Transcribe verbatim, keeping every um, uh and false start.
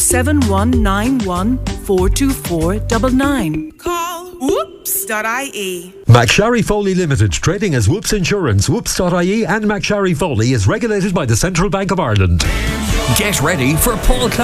seven one nine one, four two four nine nine. Call whoops dot I E. McSharry Foley Limited, trading as Whoops Insurance. Whoops dot I E and McSharry Foley is regulated by the Central Bank of Ireland. Get ready for Paul